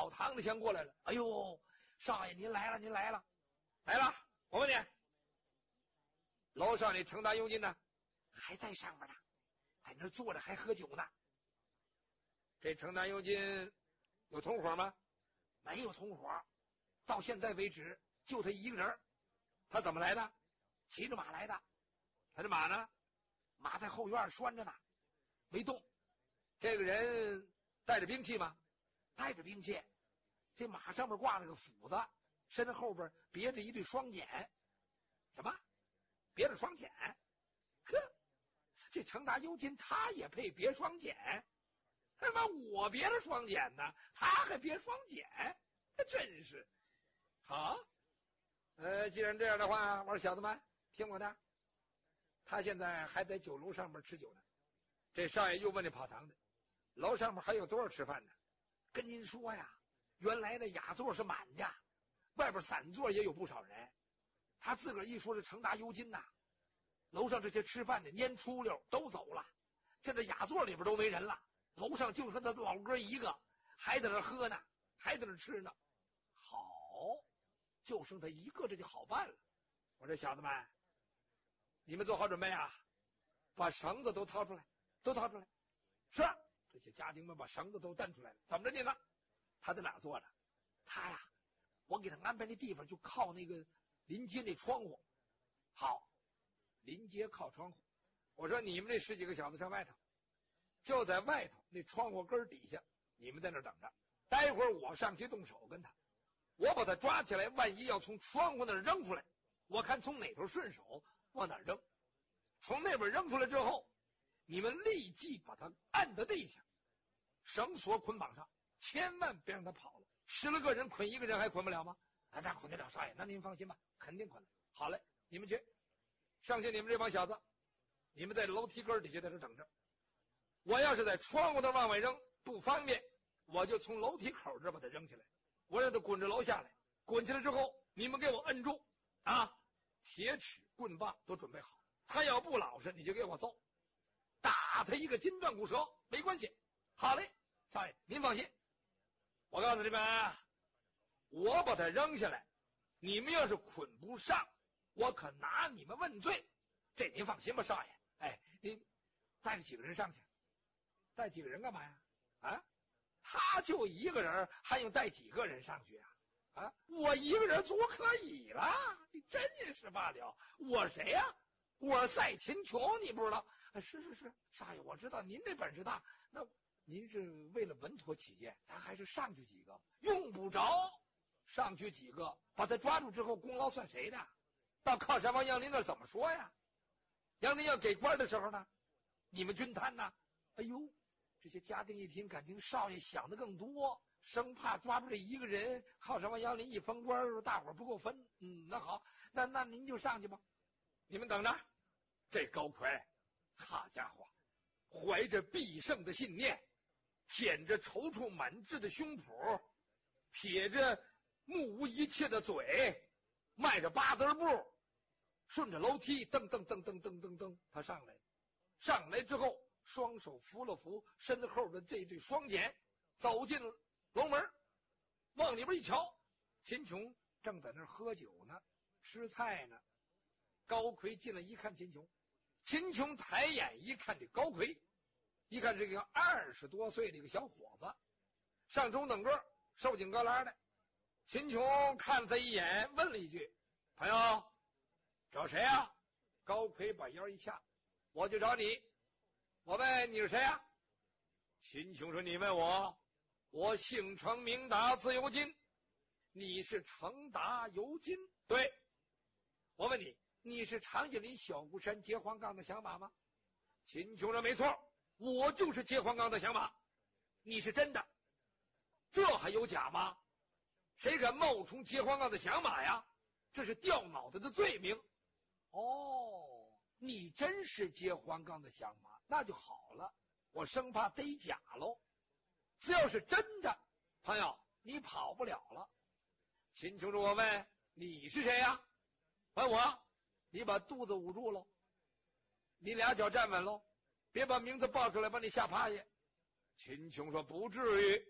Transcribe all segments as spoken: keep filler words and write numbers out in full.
跑堂的先过来了。哎呦，少爷您来了，您来了，来了！我问你，楼上那程大佣金呢？还在上面呢，在那坐着还喝酒呢。这程大佣金有同伙吗？没有同伙，到现在为止就他一个人。他怎么来的？骑着马来的。他这马呢？马在后院拴着呢，没动。这个人带着兵器吗？带着兵器。这马上面挂了个斧子，身后边别着一对双锏。什么？别着双锏？呵，这程大佣金他也配别双锏？他妈我别了双锏呢，他还别双锏，他真是好。呃，既然这样的话，我说小子们听我的，他现在还在酒楼上面吃酒呢。这少爷又问这跑堂的，楼上面还有多少吃饭呢？跟您说呀，原来的雅座是满的，外边散座也有不少人。他自个儿一说这程大佣金呐，楼上这些吃饭的蔫出溜都走了，现在雅座里边都没人了。楼上就剩他老哥一个，还在那喝呢，还在那吃呢。好，就剩他一个，这就好办了。我说小子们，你们做好准备啊，把绳子都掏出来，都掏出来。是，这些家丁们把绳子都蹬出来了。怎么着你呢？他在哪坐着？他呀，我给他安排那地方就靠那个临街那窗户。好，临街靠窗户。我说你们这十几个小子上外头，就在外头那窗户根底下，你们在那等着。待会儿我上去动手跟他，我把他抓起来，万一要从窗户那儿扔出来，我看从哪头顺手往哪儿扔。从那边扔出来之后，你们立即把他按到地下，绳索捆绑上，千万别让他跑了。十来个人捆一个人还捆不了吗？啊，那捆得了，少爷，那您放心吧，肯定捆了。好嘞，你们去，剩下你们这帮小子，你们在楼梯根底下在这等着。我要是在窗户那往外扔不方便，我就从楼梯口这把他扔起来，我让他滚着楼下来。滚起来之后，你们给我摁住啊，铁尺棍棒都准备好。他要不老实，你就给我揍，打他一个筋断骨折没关系。好嘞，少爷您放心，我告诉你们，我把他扔下来，你们要是捆不上，我可拿你们问罪。这您放心吧，少爷。哎，您带着几个人上去？带几个人干嘛呀？啊，他就一个人，还用带几个人上去啊？啊，我一个人足可以了。你真是罢了，我谁呀、啊？我赛秦琼，你不知道？啊、是是是，少爷，我知道您这本事大。那您是为了稳妥起见，咱还是上去几个？用不着上去几个，把他抓住之后，功劳算谁的？到靠山王杨林那怎么说呀？杨林要给官的时候呢，你们均摊呢？哎呦，这些家丁一听，感情少爷想的更多，生怕抓住这一个人，靠山王杨林一封官，大伙儿不够分。嗯，那好，那那您就上去吧，你们等着。这高魁，好家伙，怀着必胜的信念，舔着踌躇满志的胸脯，撇着目无一切的嘴，迈着八字步，顺着楼梯噔噔噔噔噔噔噔，他上来，上来之后，双手扶了扶身后的这对双锏，走进楼门，往里边一瞧，秦琼正在那儿喝酒呢，吃菜呢。高魁进来一看秦琼，秦琼抬眼一看这高魁，一看这个二十多岁的一个小伙子，上中等个，瘦紧高拉的。秦琼看了他一眼，问了一句：“朋友，找谁啊？”高魁把腰一掐：“我就找你。我问你是谁啊？”秦琼说：“你问我，我姓程名达，字尤金。你是程达尤金？对。我问你，你是长叶林小孤山结黄岗的响马吗？”秦琼说：“没错，我就是结黄岗的响马。你是真的，这还有假吗？谁敢冒充结黄岗的响马呀？这是掉脑袋的罪名。”哦，你真是结黄岗的响马，那就好了，我生怕逮假喽。只要是真的，朋友，你跑不了了。秦琼说：“我问你是谁呀？”问我，你把肚子捂住喽，你俩脚站稳喽，别把名字报出来，把你吓趴下。秦琼说：“不至于，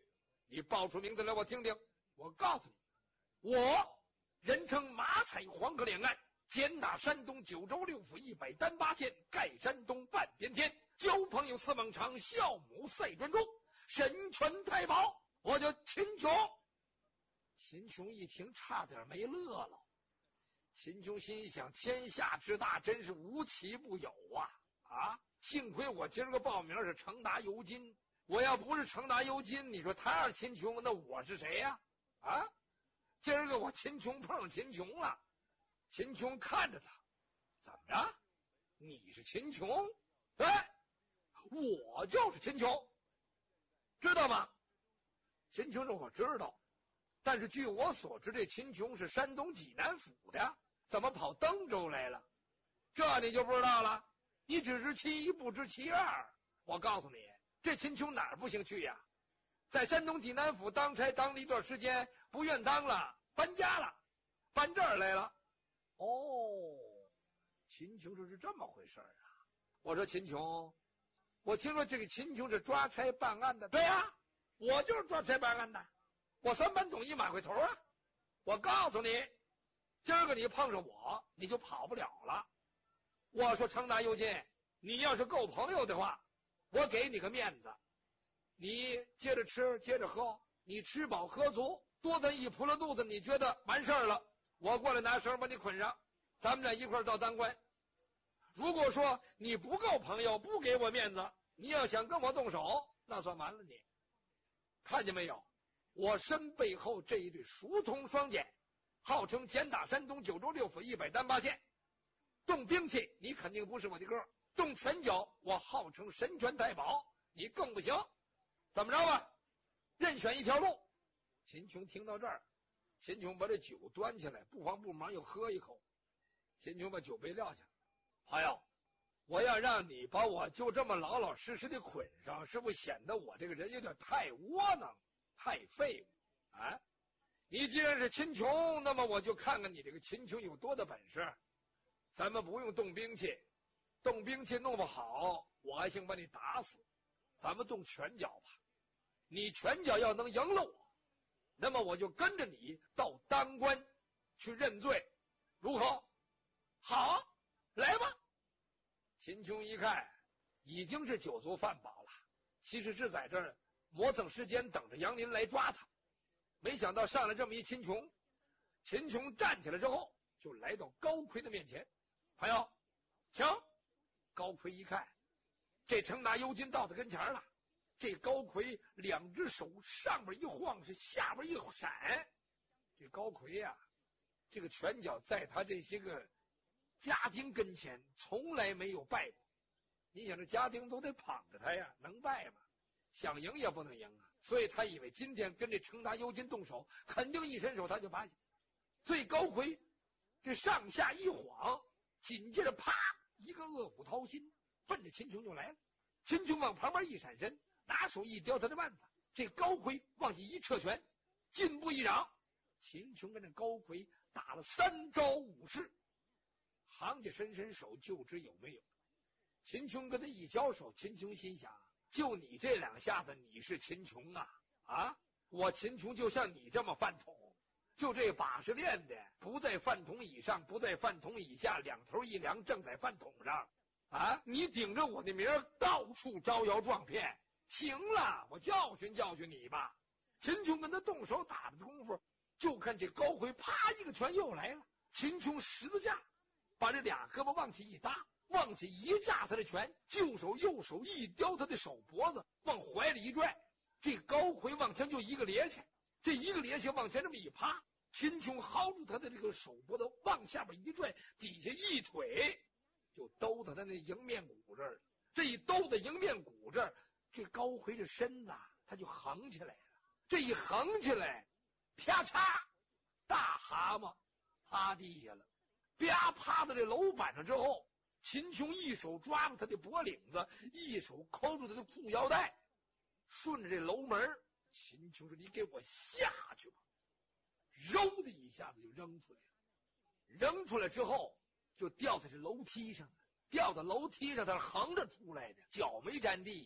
你报出名字来，我听听。我告诉你，我人称马踩黄河两岸，肩打山东九州六府一百单八县，盖山东半边天，交朋友似孟尝，孝母赛专中，神权太保，我叫秦琼。秦琼一听，差点没乐了。秦琼心想，天下之大，真是无奇不有啊！啊，幸亏我今儿个报名是成达尤金，我要不是成达尤金，你说他是秦琼，那我是谁呀？啊，今儿个我秦琼碰上秦琼了。秦琼看着他，怎么着？你是秦琼？对，我就是秦琼，知道吗？秦琼说我知道，但是据我所知，这秦琼是山东济南府的，怎么跑登州来了？这你就不知道了。你只知其一，不知其二。我告诉你，这秦琼哪儿不行去呀？在山东济南府当差当了一段时间，不愿当了，搬家了，搬这儿来了。哦，秦琼说是这么回事啊。我说秦琼，我听说这个秦琼是抓差办案的。对啊，我就是抓差办案的，我三班统一马会头啊。我告诉你，今儿个你碰上我，你就跑不了了。我说成达尤金，你要是够朋友的话，我给你个面子，你接着吃，接着喝，你吃饱喝足，多咱一扑了肚子，你觉得完事儿了，我过来拿绳把你捆上，咱们俩一块儿到当官。如果说你不够朋友，不给我面子，你要想跟我动手，那算完了你。看见没有？我身背后这一对熟铜双锏，号称肩打山东九州六府一百单八县。动兵器你肯定不是我的个，动拳脚我号称神拳太保，你更不行。怎么着吧？任选一条路。秦琼听到这儿，秦琼把这酒端起来，不慌不忙又喝一口。秦琼把酒杯撂下。朋友，我要让你把我就这么老老实实的捆上，是不是显得我这个人有点太窝囊，太废物啊？你既然是秦琼，那么我就看看你这个秦琼有多大本事。咱们不用动兵器，动兵器弄不好，我还想把你打死。咱们动拳脚吧，你拳脚要能赢了我，那么我就跟着你到当官去认罪，如何？好，来吧。秦琼一看，已经是酒足饭饱了，其实是在这儿磨蹭时间，等着杨林来抓他。没想到上来这么一秦琼，秦琼站起来之后，就来到高奎的面前。朋友，请。高奎一看，这成达尤金到他跟前了。这高奎两只手上边一晃，是下边一闪。这高奎呀、啊，这个拳脚在他这些个家丁跟前从来没有败过。你想这家丁都得捧着他呀，能败吗？想赢也不能赢啊。所以他以为今天跟这成达尤金动手，肯定一伸手他就拔下。所以高奎这上下一晃，紧接着啪一个恶虎掏心，奔着秦琼就来了。秦琼往旁边一闪身，拿手一叼他的腕子，这高奎往下一撤拳，进步一掌，秦琼跟这高奎打了三招五式。行家伸伸手就知有没有。秦琼跟他一交手，秦琼心想，就你这两下子，你是秦琼啊啊！我秦琼就像你这么饭桶，就这把式练的不在饭桶以上，不在饭桶以下，两头一量正在饭桶上啊！你顶着我的名到处招摇撞骗，行了，我教训教训你吧。秦琼跟他动手打的功夫，就看这高奎啪一个拳又来了。秦琼十字架把这俩胳膊往起一搭，往起一架他的拳，右手右手一叼他的手脖子，往怀里一拽，这高奎往前就一个趔趄，这一个趔趄往前这么一趴，秦琼薅住他的这个手脖子往下边一拽，底下一腿就兜到他那迎面骨这儿了。这一兜到迎面骨这儿，这高奎这身子他就横起来了。这一横起来，啪嚓，大蛤蟆趴地下了。啪趴到这楼板上之后，秦琼一手抓住他的脖领子，一手抠住他的裤腰带，顺着这楼门，秦琼说：“你给我下去吧！”揉的一下子就扔出来了。扔出来之后，就掉在这楼梯上了。掉到楼梯上，他横着出来的，脚没沾地呀。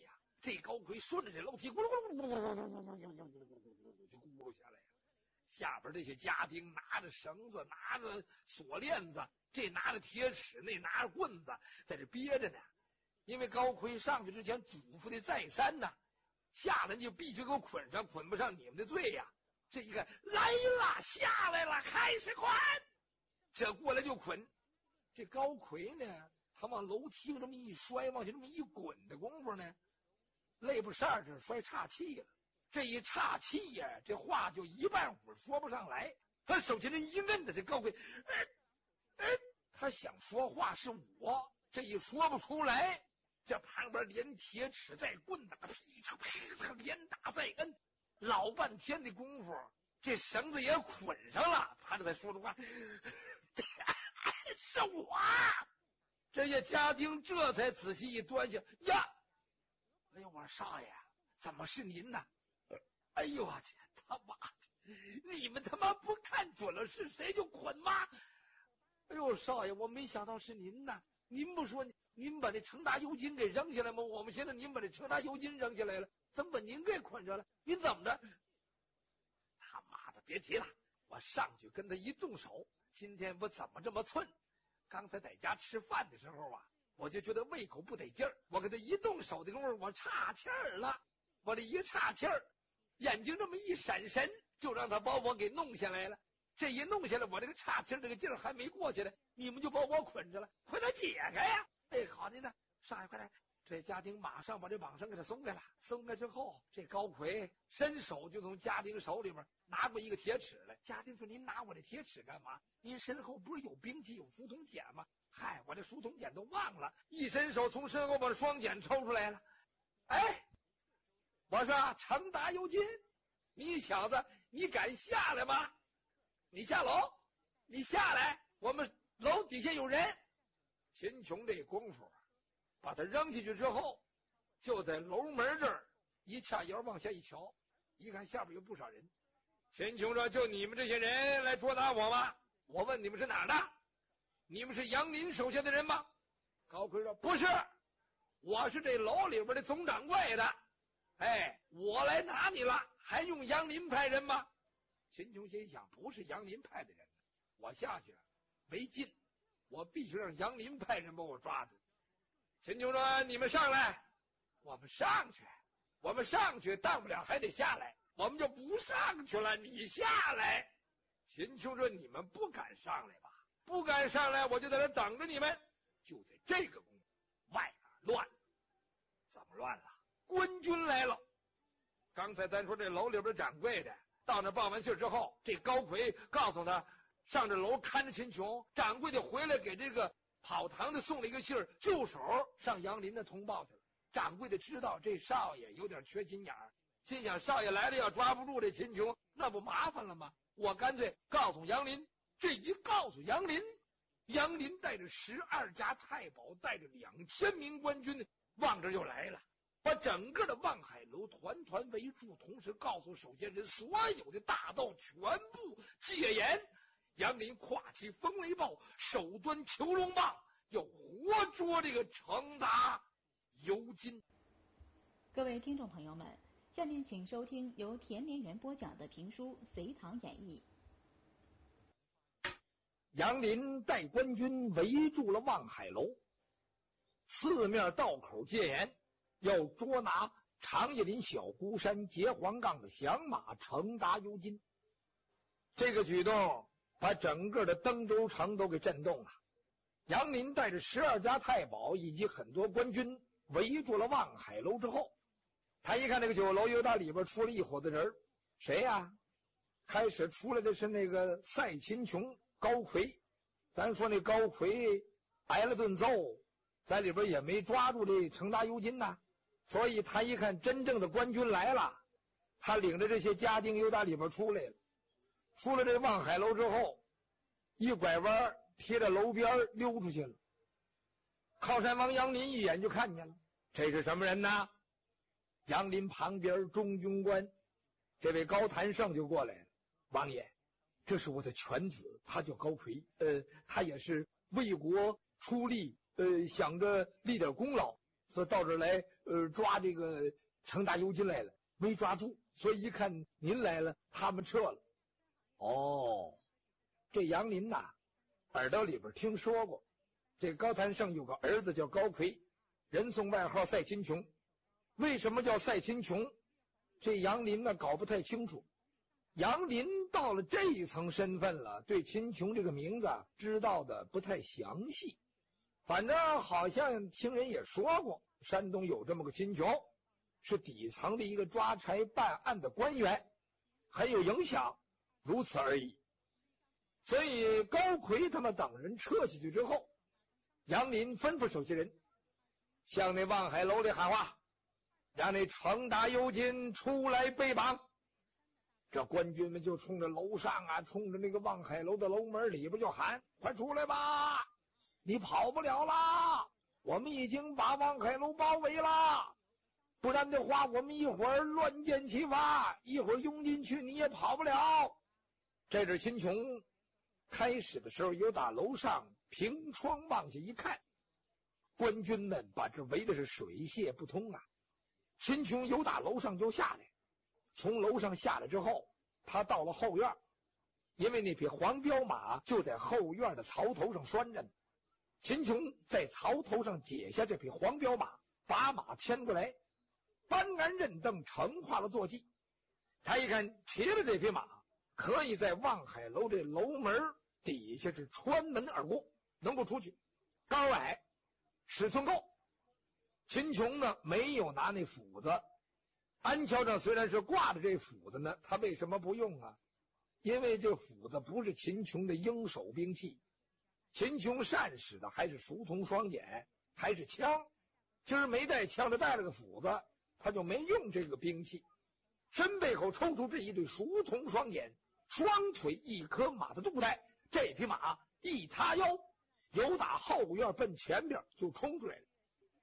这高魁顺着这楼梯咕噜咕噜咕噜咕噜咕噜咕噜咕噜就咕噜下来了。下边这些家丁拿着绳子，拿着锁链子，这拿着铁尺，那拿着棍子，在这憋着呢。因为高魁上去之前嘱咐的再三呢，下来你就必须给我捆上，捆不上你们的罪呀。这一看来了，下来了，开始捆。这过来就捆。这高魁呢，他往楼梯上这么一摔，往下这么一滚的功夫呢，肋不扇这摔岔气了。这一岔气呀，这话就一半会说不上来。他手前这一摁的，这高魁，哎哎，他想说话是我，这一说不出来。这旁边连铁尺带棍子，噼嚓噼嚓连打带摁，老半天的功夫，这绳子也捆上了。他这才说的话，是我。这些家丁这才仔细一端详，呀，哎呦，我说少爷，怎么是您呢？哎呦我天，他妈的，你们他妈不看准了是谁就捆吗？哎呦，少爷，我没想到是您呢。您不说您把这程达尤金给扔下来吗？我们现在您把这程达尤金扔下来了，怎么把您给捆着了？您怎么着？他妈的，别提了，我上去跟他一动手，今天我怎么这么寸？刚才在家吃饭的时候啊，我就觉得胃口不得劲儿，我给他一动手的功夫，我岔气儿了。我这一岔气儿，眼睛这么一闪神，就让他把我给弄下来了。这一弄下来，我这个岔气儿这个劲儿还没过去呢，你们就把我捆着了，快点解开呀！哎，好的呢，少爷快来！这家丁马上把这绑绳给他松开了。松开之后，这高魁伸手就从家丁手里面拿过一个铁尺来。家丁说：“您拿我这铁尺干嘛？您身后不是有兵器有书童锏吗？”嗨，我这书童锏都忘了。一伸手从身后把双锏抽出来了。哎，我说程达尤金，你小子你敢下来吗？你下楼，你下来，我们楼底下有人。秦琼这功夫把他扔下去之后，就在楼门这儿一掐腰往下一瞧，一看下边有不少人。秦琼说：“就你们这些人来捉拿我吗？我问你们是哪儿的？你们是杨林手下的人吗？”高魁说：“不是，我是这楼里边的总掌柜的。哎，我来拿你了，还用杨林派人吗？”秦琼心想，不是杨林派的人，我下去没劲，我必须让杨林派人把我抓住。秦琼说：“你们上来。”我们上去，我们上去，大不了还得下来，我们就不上去了，你下来。秦琼说：“你们不敢上来吧？不敢上来，我就在这等着你们。”就在这个功夫，外边乱了。怎么乱了？官军来了。刚才咱说这楼里边掌柜的到那报完信之后，这高魁告诉他上这楼看着秦琼，掌柜的回来给这个跑堂的送了一个信儿，就手上杨林的通报去了。掌柜的知道这少爷有点缺心眼儿，心想少爷来了要抓不住这秦琼，那不麻烦了吗？我干脆告诉杨林。这一告诉杨林，杨林带着十二家太保，带着两千名官军往这就来了，把整个的望海楼团团围住，同时告诉守监人所有的大道全部戒严。杨林挎起风雷炮，手端囚龙棒，要活捉这个程达尤金。 各位听众朋友们，下面请收听由田连元播讲的评书《隋唐演义》。 杨林带官军围住了望海楼，四面道口戒严，要捉拿长叶林小孤山结黄杠的降马程达尤金。这个举动把整个的登州城都给震动了。杨林带着十二家太保以及很多官军围住了望海楼之后，他一看这个酒楼又到里边出了一伙子人，谁呀、啊？开始出来的是那个赛秦琼高魁。咱说那高魁挨了顿揍，在里边也没抓住这程达尤金呐，所以他一看真正的官军来了，他领着这些家丁又到里边出来了。出了这望海楼之后，一拐弯贴着楼边溜出去了。靠山王杨林一眼就看见了，这是什么人呢？杨林旁边中军官这位高谭胜就过来了。王爷，这是我的犬子，他叫高魁，呃，他也是为国出力，呃，想着立点功劳， 说到这儿来呃抓这个程大尤金来了，没抓住，所以一看您来了，他们撤了。哦，这杨林呐，耳朵里边听说过，这高谭胜有个儿子叫高奎，人送外号赛秦琼。为什么叫赛秦琼？这杨林呢搞不太清楚。杨林到了这一层身份了，对秦琼这个名字知道的不太详细，反正好像听人也说过，山东有这么个秦琼，是底层的一个抓差办案的官员，很有影响，如此而已。所以高奎他们等人撤下去之后，杨林吩咐手下人向那望海楼里喊话，让那程大尤金出来备绑。这官军们就冲着楼上啊，冲着那个望海楼的楼门里边就喊，快出来吧，你跑不了啦，我们已经把望海楼包围了，不然的话我们一会儿乱箭齐发，一会儿拥进去你也跑不了。这是秦琼开始的时候有打楼上凭窗望下一看，官军们把这围的是水泄不通啊。秦琼有打楼上就下来，从楼上下来之后，他到了后院，因为那匹黄骠马就在后院的槽头上拴着呢。秦琼在槽头上解下这匹黄骠马，把马牵过来，搬鞍认凳，成化了坐骑。他一看骑了这匹马，可以在望海楼这楼门底下是穿门而过，能够出去。高矮尺寸够。秦琼呢没有拿那斧子，鞍桥上虽然是挂着这斧子呢，他为什么不用啊？因为这斧子不是秦琼的应手兵器，秦琼善使的还是熟铜双锏，还是枪。今儿没带枪的，带了个斧子，他就没用这个兵器。身背后抽出这一对熟铜双锏，双腿一颗马的肚带，这匹马一塌腰，由打后院奔前边就冲出来了。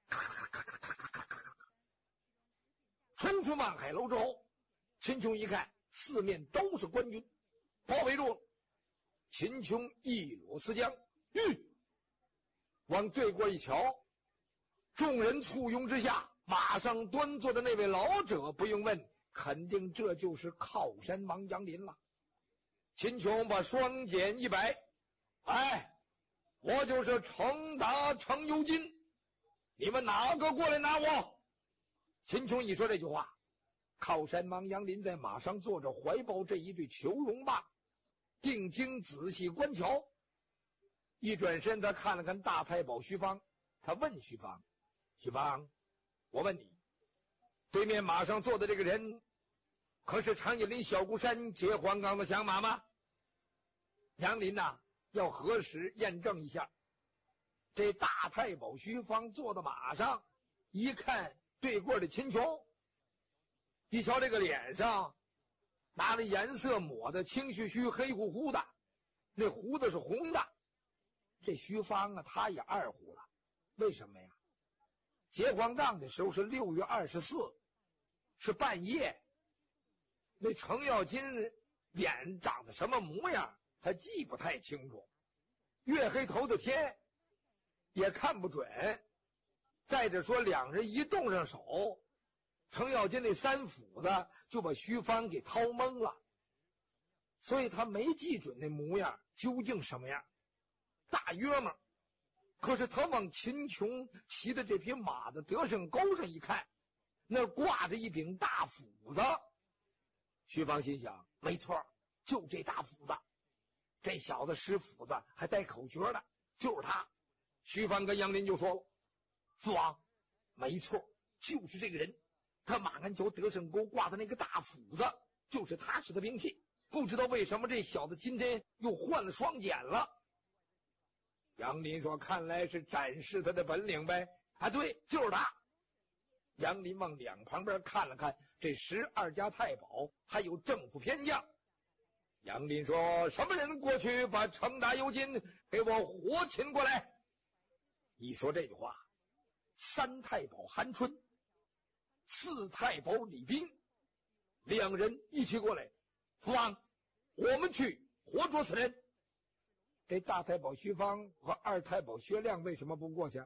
冲出望海楼之后，秦琼一看四面都是官军，包围住了。秦琼一裸丝缰，吁，往对过一瞧，众人簇拥之下，马上端坐的那位老者，不用问，肯定这就是靠山王杨林了。秦琼把双锏一摆，哎，我就是程达程尤金，你们哪个过来拿我？秦琼一说这句话，靠山王杨林在马上坐着，怀抱这一对虬绒棒，定睛仔细观瞧。一转身，他看了看大太保徐芳，他问徐芳：徐芳，我问你，对面马上坐的这个人，可是长野林小孤山结黄冈的响马吗？杨林呐、啊，要核实验证一下。这大太保徐芳坐到马上，一看对过的秦琼，一瞧这个脸上拿着颜色抹的青须须黑乎乎的，那胡子是红的。这徐芳啊，他也二胡了。为什么呀？结黄杠的时候是六月二十四，是半夜。那程咬金脸长得什么模样，他记不太清楚。月黑头的天也看不准。再者说，两人一动上手，程咬金那三斧子就把徐芳给掏懵了，所以他没记准那模样究竟什么样，大约么。可是他往秦琼骑的这匹马的得胜钩上一看，那挂着一柄大斧子。徐芳心想，没错，就这大斧子，这小子使斧子还带口诀的，就是他。徐芳跟杨林就说了，父王，没错，就是这个人，他马鞍桥得胜钩挂的那个大斧子就是他使的兵器，不知道为什么这小子今天又换了双锏了。杨林说，看来是展示他的本领呗。啊，对，就是他。杨林往两旁边看了看，这十二家太保还有正副偏将。杨林说，什么人过去把程达尤金给我活擒过来？一说这句话，三太保韩春，四太保李斌，两人一起过来。父王，我们去活捉此人。这大太保徐芳和二太保薛亮为什么不过去？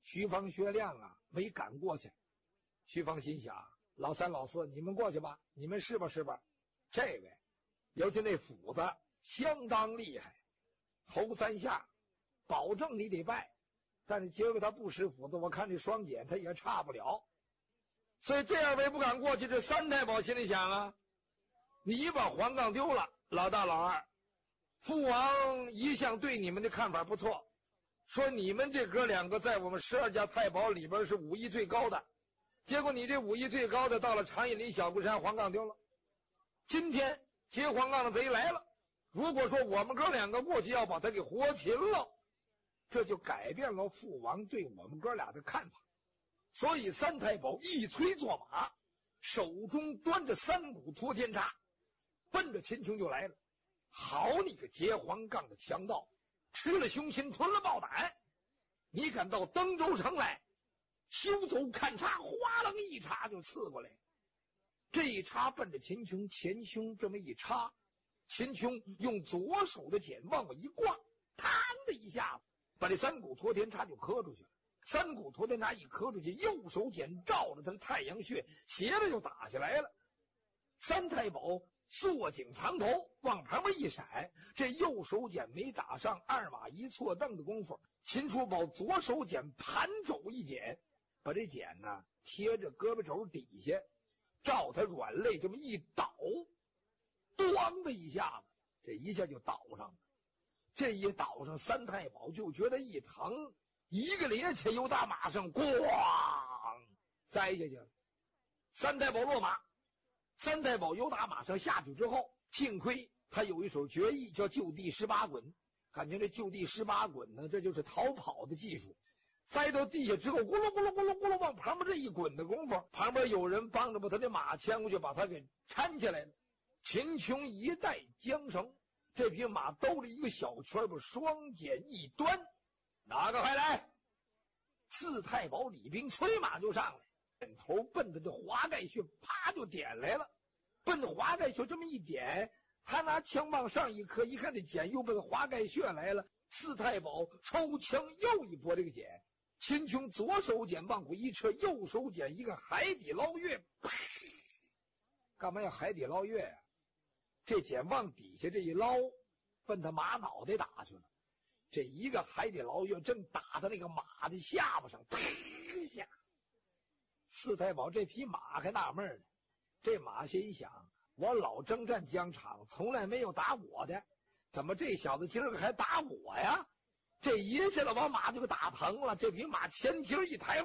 徐芳、薛亮啊没敢过去。徐芳心想，老三老四你们过去吧，你们试吧试吧。这位尤其那斧子相当厉害，头三下保证你得败，但是结果他不使斧子，我看这双锏他也差不了。所以这二位不敢过去，这三太保心里想啊，你把黄杠丢了，老大老二，父王一向对你们的看法不错，说你们这哥两个在我们十二家太保里边是武艺最高的，结果你这武艺最高的到了长阴里小孤山，黄杠丢了。今天劫黄杠的贼来了，如果说我们哥两个过去要把他给活擒了，这就改变了父王对我们哥俩的看法。所以三太保一催坐马，手中端着三股托天叉，奔着秦琼就来了。好你个劫黄杠的强盗，吃了雄心吞了豹胆，你敢到登州城来，休走看叉，哗楞一叉就刺过来。这一叉奔着秦琼前胸这么一插，秦琼用左手的锏往我一挂，嘡的一下子把这三股托天叉就磕出去了。三股托天叉一磕出去，右手锏照着他的太阳穴斜着就打下来了。三太保缩紧长头往旁边一闪，这右手锏没打上，二马一错蹬的功夫，秦楚宝左手锏盘肘一点，把这锏呢贴着胳膊肘底下，照他软肋这么一倒，咣的一下子，这一下就倒上了。这一倒上，三太保就觉得一疼，一个趔趄由打马上咣栽下去了。三太保落马，三太保由打马上下去之后，幸亏他有一手绝艺叫就地十八滚，感觉这就地十八滚呢，这就是逃跑的技术。栽到地下之后，咕噜咕噜咕噜咕噜往旁边这一滚的功夫，旁边有人帮着把他的马牵过去，把他给搀起来了。秦琼一带缰绳，这匹马兜了一个小圈，把双锏一端，哪个快来？四太保李冰催马就上来，点头奔着这华盖穴，啪就点来了。奔着华盖穴这么一点，他拿枪往上一磕，一看这锏又奔华盖穴来了。四太保抽枪又一拨这个锏，秦琼左手锏往回一撤，右手锏一个海底捞月，干嘛要海底捞月呀、啊？这锏往底下这一捞，奔他马脑袋打去了。这一个海底捞月正打他那个马的下巴上，啪一下。四太保这匹马还纳闷呢，这马心想：我老征战疆场，从来没有打我的，怎么这小子今儿个还打我呀？这一下子把马就给打疼了，这匹马前蹄一抬，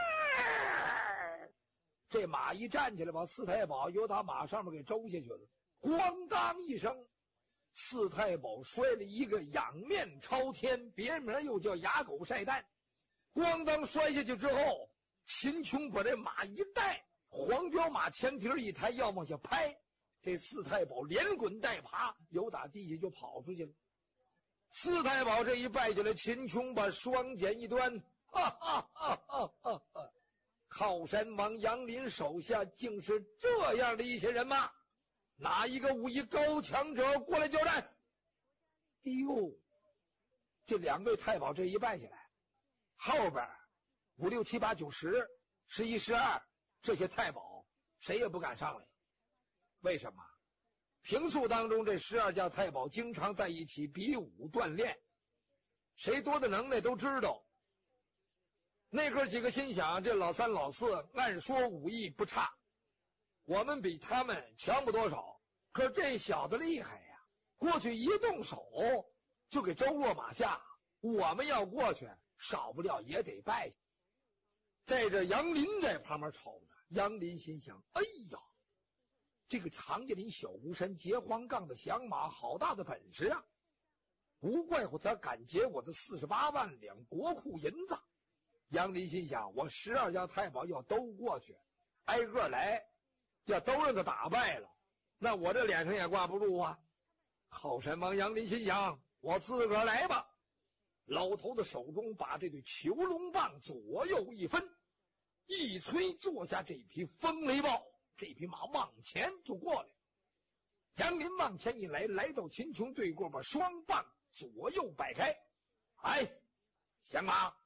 这马一站起来，把四太保由打马上面给周下去了。咣当一声，四太保摔了一个仰面朝天，别名又叫哑狗晒蛋。咣当摔下去之后，秦琼把这马一带，黄骠马前蹄一抬，要往下拍，这四太保连滚带爬，由打地下就跑出去了。四太保这一败下来，秦琼把双锏一端，哈哈哈哈哈哈！靠山王杨林手下竟是这样的一些人吗？哪一个武艺高强者过来交战？哎呦，这两位太保这一败下来，后边五六七八九十十一十二这些太保谁也不敢上来。为什么？平素当中这十二家太保经常在一起比武锻炼，谁多的能耐都知道。那哥几个心想，这老三老四按说武艺不差，我们比他们强不多少，可这小子厉害呀，过去一动手就给周落马下，我们要过去少不了也得败。在这杨林在旁边瞅着，杨林心想，哎呀，这个常家林小孤山劫黄杠的响马好大的本事啊，不怪乎他敢劫我的四十八万两国库银子。杨林心想，我十二家太保要都过去，挨个来，要都让他打败了，那我这脸上也挂不住啊。靠山王杨林心想，我自个儿来吧。老头子手中把这对囚龙棒左右一分，一催坐下这匹风雷豹，这匹马往前就过来。杨林往前一来，来到秦琼对过，把双棒左右摆开。哎，响马，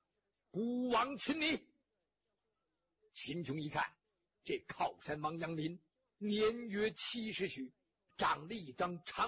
孤王亲你。秦琼一看，这靠山王杨林年约七十许，长了一张长